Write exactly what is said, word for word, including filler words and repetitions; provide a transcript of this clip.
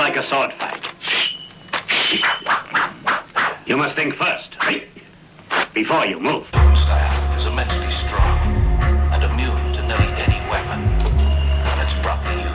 like a sword fight. You must think first, right? Before you move. Staff is immensely strong.